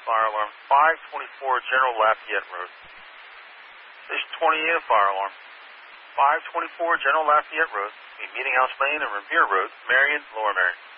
fire alarm. 524 General Lafayette Road. Station 28, a fire alarm. 524 General Lafayette Road, between Meeting House Lane and Revere Road, Marion, Lower Marion.